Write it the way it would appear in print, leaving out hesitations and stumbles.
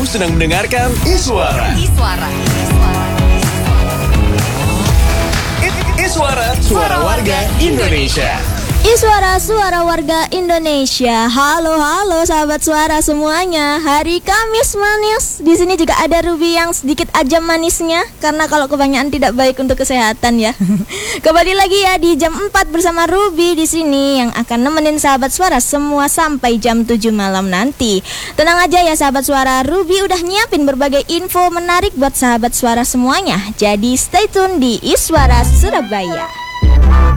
sedang mendengarkan Iswara. Iswara, suara warga Indonesia. Iswara, suara warga Indonesia. Halo sahabat suara semuanya. Hari Kamis manis. Di sini juga ada Ruby yang sedikit ajam manisnya, karena kalau kebanyakan tidak baik untuk kesehatan ya. Kembali lagi ya di jam 4 bersama Ruby di sini yang akan nemenin sahabat suara semua sampai jam 7 malam nanti. Tenang aja ya sahabat suara, Ruby udah nyiapin berbagai info menarik buat sahabat suara semuanya. Jadi stay tune di Iswara Surabaya.